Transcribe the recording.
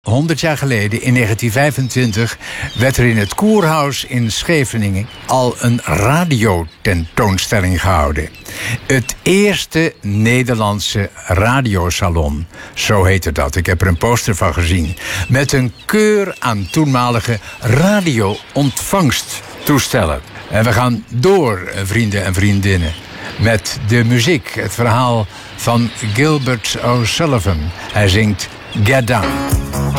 100 jaar geleden, in 1925, werd er in het Koerhuis in Scheveningen al een radiotentoonstelling gehouden. Het eerste Nederlandse radiosalon, zo heette dat. Ik heb er een poster van gezien. Met een keur aan toenmalige radio-ontvangsttoestellen. En we gaan door, vrienden en vriendinnen, met de muziek. Het verhaal van Gilbert O'Sullivan. Hij zingt Get Down.